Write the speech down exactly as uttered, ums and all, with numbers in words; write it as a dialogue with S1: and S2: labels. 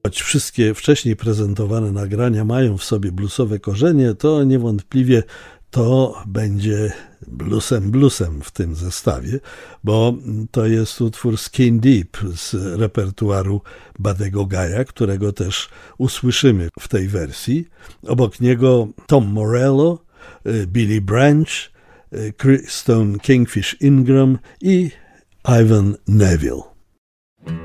S1: choć wszystkie wcześniej prezentowane nagrania mają w sobie bluesowe korzenie, to niewątpliwie to będzie bluesem bluesem w tym zestawie, bo to jest utwór Skin Deep z repertuaru Buddego Guy'a, którego też usłyszymy w tej wersji. Obok niego Tom Morello, Billy Branch, Keystone Kingfish Ingram i Ivan Neville.